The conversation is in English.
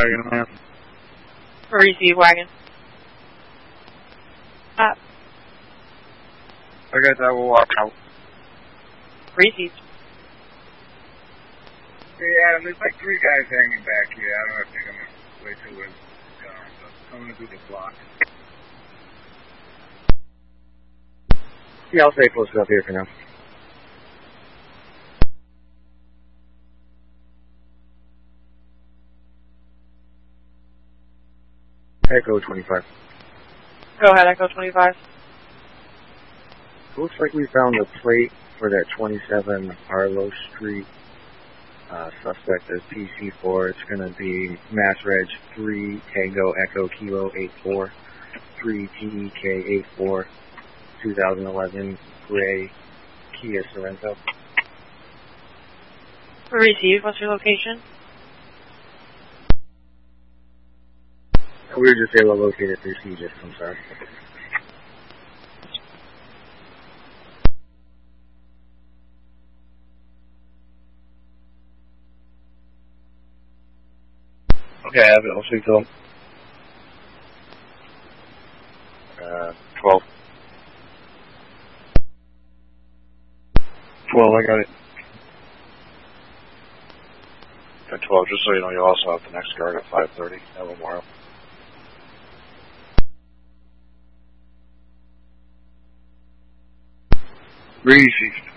wagon, man. Receive wagon. I guess I will walk out. Receive. Hey, Adam, there's like 3 guys hanging back here. I don't know if they're going to wait till we're gone, but I'm going to do the block. Yeah, I'll stay close up here for now. Echo 25. Go ahead, Echo 25. Looks like we found the plate for that 27 Harlow Street suspect as PC4. It's going to be Mass Reg 3 Tango Echo Kilo 84 3 TEK 84 2011 gray Kia Sorento. Receive. What's your location? We were just able to locate it through CGIS, I'm sorry. Okay, I have it. I'll speak to them. 12. 12, I got it. At 12, just so you know, you also have the next guard at 5:30 at Memorial. Received.